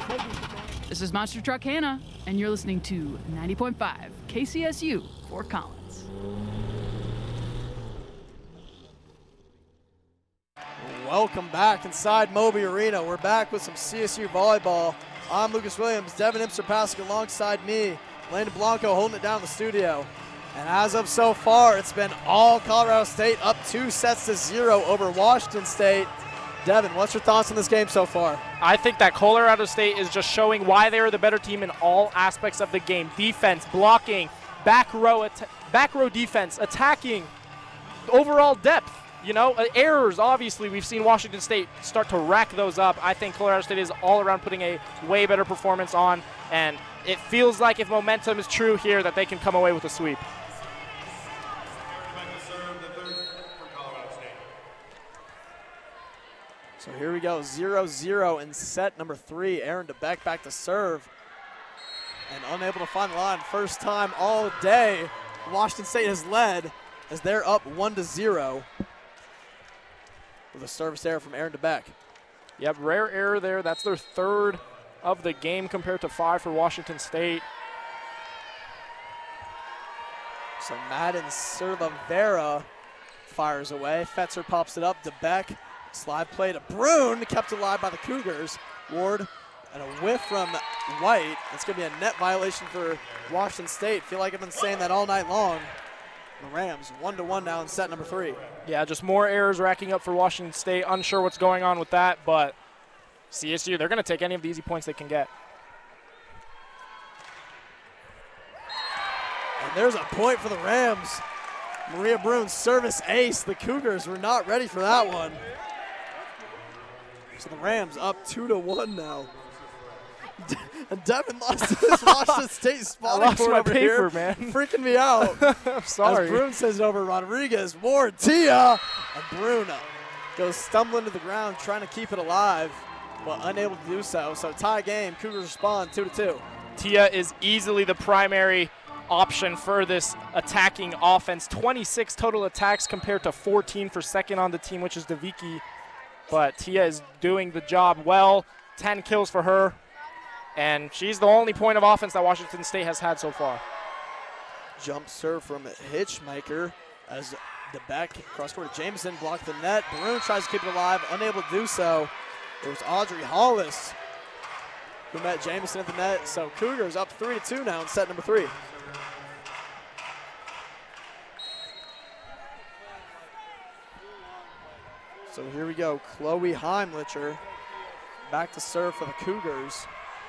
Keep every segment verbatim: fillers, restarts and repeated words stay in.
This is Monster Truck Hannah, and you're listening to ninety point five K C S U Fort Collins. Welcome back inside Moby Arena. We're back with some C S U volleyball. I'm Lucas Williams, Devin Imster passing alongside me, Landon Blanco holding it down in the studio. And as of so far, it's been all Colorado State up two sets to zero over Washington State. Devin, what's your thoughts on this game so far? I think that Colorado State is just showing why they're the better team in all aspects of the game. Defense, blocking, back row, at- back row defense, attacking, overall depth. You know, uh, errors, obviously, we've seen Washington State start to rack those up. I think Colorado State is all around putting a way better performance on, and it feels like if momentum is true here that they can come away with a sweep. So here we go, zero zero in set number three. Aaron DeBeck back to serve and unable to find the line. First time all day Washington State has led as they're up one to zero with a service error from Aaron DeBeck. Yep, rare error there. That's their third of the game compared to five for Washington State. So Madden Serlavera fires away. Fetzer pops it up. DeBeck, slide play to Brune, kept alive by the Cougars. Ward and a whiff from White. It's going to be a net violation for Washington State. Feel like I've been saying that all night long. The Rams one to one now in set number three. Yeah, just more errors racking up for Washington State. Unsure what's going on with that, but C S U, they're going to take any of the easy points they can get. And there's a point for the Rams. Maria Brune's service ace. The Cougars were not ready for that one. So the Rams up two to one now. And Devin lost his Washington State spotting I lost board my over paper, here. man. Freaking me out. I'm sorry. As Brune sends it over Rodriguez. Ward, Tia. And Brune goes stumbling to the ground trying to keep it alive, but unable to do so. So tie game. Cougars respond two to two. Tia is easily the primary option for this attacking offense. twenty-six total attacks compared to fourteen for second on the team, which is Deviki. But Tia is doing the job well. ten kills for her. And she's the only point of offense that Washington State has had so far. Jump serve from Hitchmaker as DeBeck cross court to Jameson, blocked the net. Brune tries to keep it alive, unable to do so. It was Audrey Hollis who met Jameson at the net. So Cougars up three to two now in set number three. So here we go, Chloe Heimlicher back to serve for the Cougars.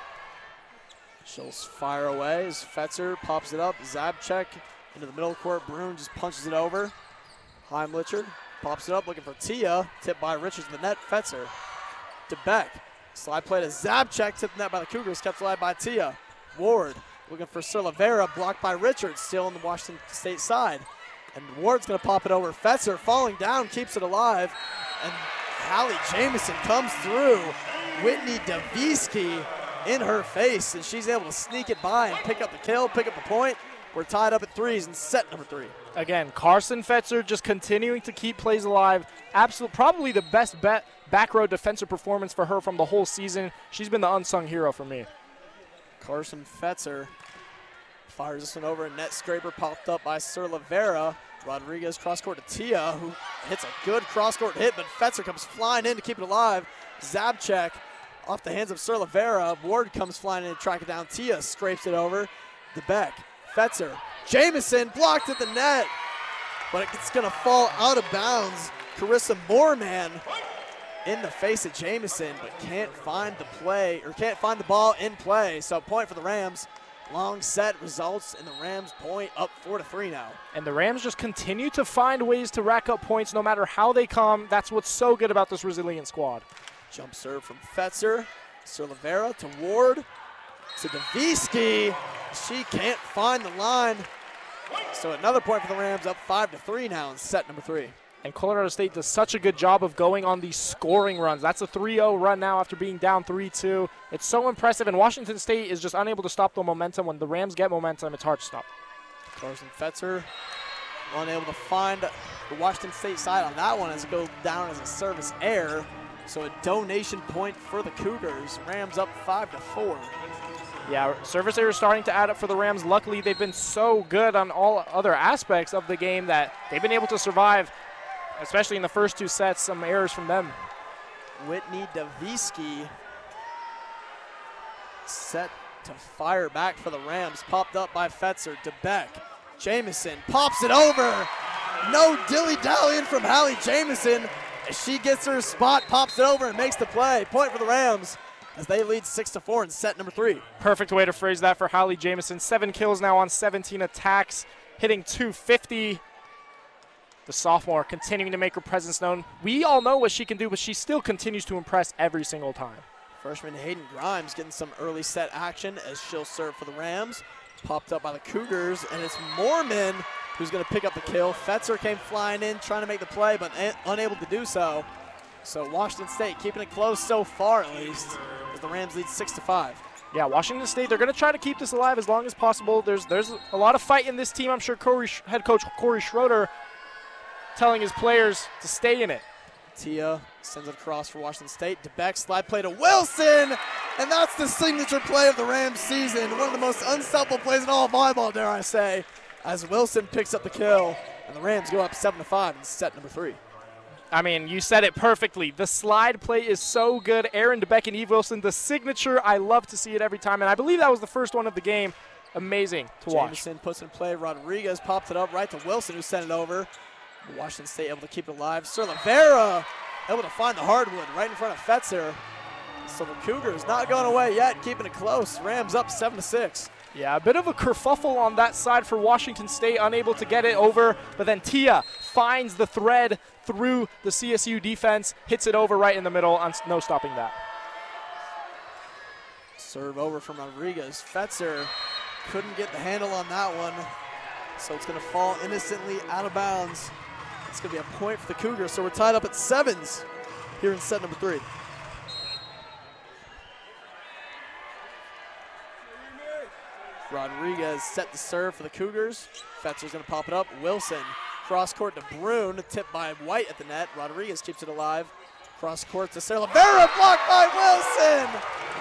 She'll fire away as Fetzer pops it up. Zabchek into the middle court. Brune just punches it over. Heimlicher pops it up, looking for Tia. Tipped by Richards in the net. Fetzer to Beck. Slide play to Zabchek. Tipped in the net by the Cougars. Kept alive by Tia. Ward looking for Silvera. Blocked by Richards. Still on the Washington State side. And Ward's going to pop it over. Fetzer falling down. Keeps it alive. And Hallie Jameson comes through. Whitney Davisky in her face, and she's able to sneak it by and pick up the kill, pick up the point. We're tied up at threes in set number three. Again, Carson Fetzer just continuing to keep plays alive. Absolute, probably the best bet, back row defensive performance for her from the whole season. She's been the unsung hero for me. Carson Fetzer fires this one over. Net scraper popped up by Serlavera. Rodriguez cross court to Tia, who hits a good cross court hit, but Fetzer comes flying in to keep it alive. Zabchek off the hands of Serlavera. Ward comes flying in to track it down. Tia scrapes it over. DeBeck, Fetzer, Jameson blocked at the net, but it's going to fall out of bounds. Carissa Moorman in the face of Jameson, but can't find the play, or can't find the ball in play. So point for the Rams. Long set results in the Rams point up four to three now. And the Rams just continue to find ways to rack up points no matter how they come. That's what's so good about this resilient squad. Jump serve from Fetzer. Serlavera to Ward. To Davisky. She can't find the line. So another point for the Rams, up five to three now in set number three. And Colorado State does such a good job of going on these scoring runs. That's a three oh run now after being down three two. It's so impressive, and Washington State is just unable to stop the momentum. When the Rams get momentum, it's hard to stop. Carson Fetzer unable to find the Washington State side on that one as it goes down as a service error. So a donation point for the Cougars. Rams up five to four. Yeah, service errors starting to add up for the Rams. Luckily, they've been so good on all other aspects of the game that they've been able to survive, especially in the first two sets, some errors from them. Whitney Davisky set to fire back for the Rams. Popped up by Fetzer. DeBeck. Jamison pops it over. No dilly-dallying from Hallie Jamison. As she gets her spot, pops it over, and makes the play. Point for the Rams as they lead six to four in set number three. Perfect way to phrase that for Hallie Jamison. Seven kills now on seventeen attacks, hitting two fifty. The sophomore continuing to make her presence known. We all know what she can do, but she still continues to impress every single time. Freshman Hayden Grimes getting some early set action as she'll serve for the Rams. Popped up by the Cougars, and it's Mormon who's going to pick up the kill. Fetzer came flying in, trying to make the play, but unable to do so. So Washington State keeping it close so far, at least, as the Rams lead six to five. Yeah, Washington State, they're going to try to keep this alive as long as possible. There's there's a lot of fight in this team. I'm sure Corey, head coach Corey Schroeder telling his players to stay in it. Tia sends it across for Washington State. DeBeck slide play to Wilson, and that's the signature play of the Rams season. One of the most unstoppable plays in all of volleyball, dare I say, as Wilson picks up the kill, and the Rams go up seven to five in set number three. I mean, you said it perfectly. The slide play is so good. Aaron DeBeck and Eve Wilson, the signature. I love to see it every time, and I believe that was the first one of the game. Amazing to watch. Jamison puts in play. Rodriguez pops it up right to Wilson, who sent it over. Washington State able to keep it alive. Sir Lavera able to find the hardwood right in front of Fetzer. So the Cougars not going away yet, keeping it close. Rams up seven to six. Yeah, a bit of a kerfuffle on that side for Washington State, unable to get it over. But then Tia finds the thread through the C S U defense, hits it over right in the middle, and no stopping that. Serve over from Rodriguez. Fetzer couldn't get the handle on that one, so it's going to fall innocently out of bounds. It's going to be a point for the Cougars, so we're tied up at sevens here in set number three. Rodriguez set to serve for the Cougars. Fetzer's going to pop it up. Wilson, cross court to Brune, tipped by White at the net. Rodriguez keeps it alive. Cross court to Sarah Lavera, blocked by Wilson.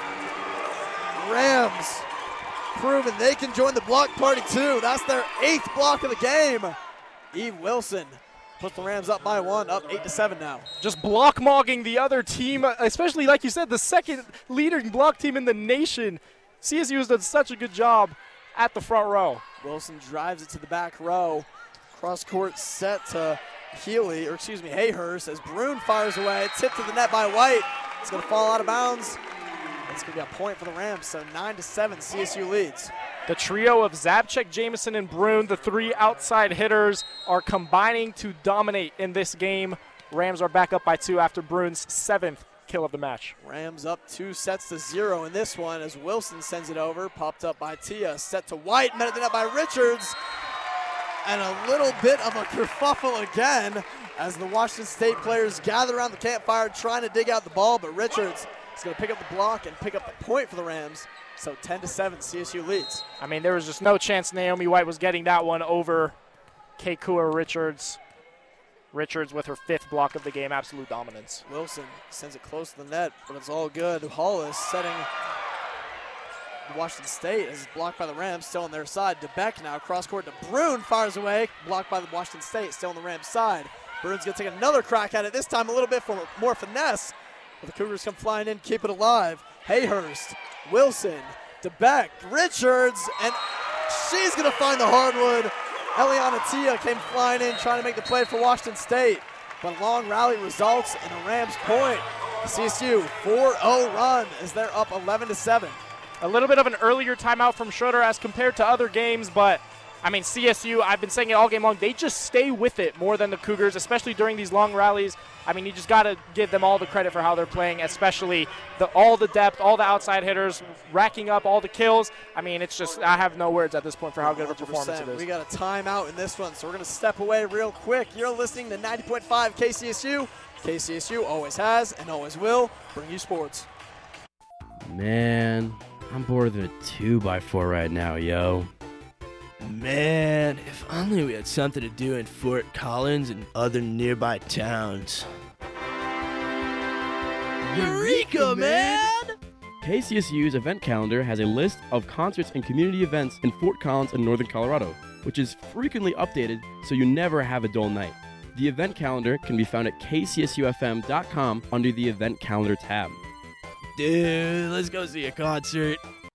Rams proving they can join the block party too. That's their eighth block of the game. Eve Wilson puts the Rams up by one, up eight to seven now. Just block mogging the other team, especially like you said, the second leading block team in the nation. C S U has done such a good job at the front row. Wilson drives it to the back row. Cross court set to Healy, or excuse me, Hayhurst as Brune fires away. Tipped to the net by White. It's going to fall out of bounds. It's going to be a point for the Rams, so nine to seven, C S U leads. The trio of Zabchek, Jamison, and Brune, the three outside hitters, are combining to dominate in this game. Rams are back up by two after Brune's seventh kill of the match. Rams up two sets to zero in this one as Wilson sends it over. Popped up by Tia, set to White, met it up by Richards. And a little bit of a kerfuffle again as the Washington State players gather around the campfire trying to dig out the ball, but Richards is going to pick up the block and pick up the point for the Rams. So ten to seven, C S U leads. I mean, there was just no chance Naomi White was getting that one over Keikua Richards. Richards with her fifth block of the game, absolute dominance. Wilson sends it close to the net, but it's all good. Hollis setting Washington State is blocked by the Rams, still on their side. DeBeck now cross court to Brune, fires away, blocked by the Washington State, still on the Rams side. Brune's going to take another crack at it, this time a little bit for more finesse. But the Cougars come flying in, keep it alive. Hayhurst, Wilson, DeBeck, Richards, and she's going to find the hardwood. Eliana Tia came flying in, trying to make the play for Washington State. But a long rally results in a Rams point. C S U four oh run as they're up eleven to seven. A little bit of an earlier timeout from Schroeder as compared to other games, but I mean, C S U, I've been saying it all game long, they just stay with it more than the Cougars, especially during these long rallies. I mean, you just got to give them all the credit for how they're playing, especially the all the depth, all the outside hitters, racking up all the kills. I mean, it's just, I have no words at this point for how good of a performance it is. We got a timeout in this one, so we're going to step away real quick. You're listening to ninety point five K C S U. K C S U always has and always will bring you sports. Man, I'm bored of a two by four right now, yo. Man, if only we had something to do in Fort Collins and other nearby towns. Eureka, man! K C S U's event calendar has a list of concerts and community events in Fort Collins and Northern Colorado, which is frequently updated so you never have a dull night. The event calendar can be found at k c s u f m dot com under the event calendar tab. Dude, let's go see a concert.